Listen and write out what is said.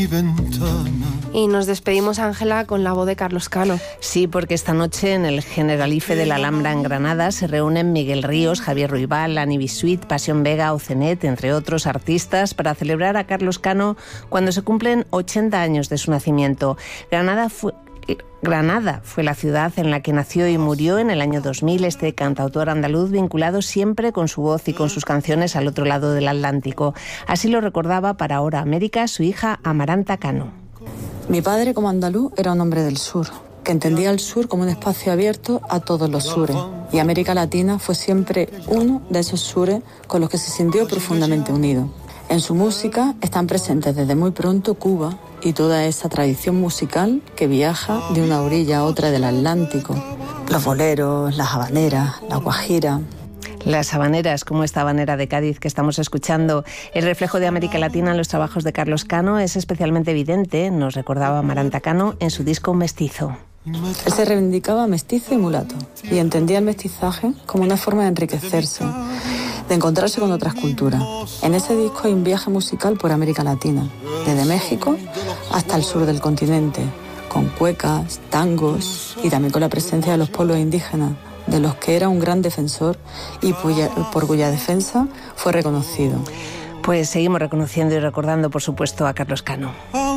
Y nos despedimos, Ángela, con la voz de Carlos Cano. Sí, porque esta noche en el Generalife de la Alhambra en Granada se reúnen Miguel Ríos, Javier Ruibal, Ani Bisuit, Pasión Vega, Ocenet, entre otros artistas, para celebrar a Carlos Cano cuando se cumplen 80 años de su nacimiento. Granada fue la ciudad en la que nació y murió en el año 2000 este cantautor andaluz, vinculado siempre con su voz y con sus canciones al otro lado del Atlántico. Así lo recordaba para Ahora América su hija Amaranta Cano. Mi padre, como andaluz, era un hombre del sur, que entendía el sur como un espacio abierto a todos los sures. Y América Latina fue siempre uno de esos sures con los que se sintió profundamente unido. En su música están presentes desde muy pronto Cuba y toda esa tradición musical que viaja de una orilla a otra del Atlántico. Los boleros, las habaneras, la guajira. Las habaneras, como esta habanera de Cádiz que estamos escuchando. El reflejo de América Latina en los trabajos de Carlos Cano es especialmente evidente, nos recordaba Amaranta Cano, en su disco Mestizo. Él se reivindicaba mestizo y mulato y entendía el mestizaje como una forma de enriquecerse, de encontrarse con otras culturas. En ese disco hay un viaje musical por América Latina, desde México hasta el sur del continente, con cuecas, tangos y también con la presencia de los pueblos indígenas, de los que era un gran defensor y por cuya defensa fue reconocido. Pues seguimos reconociendo y recordando, por supuesto, a Carlos Cano.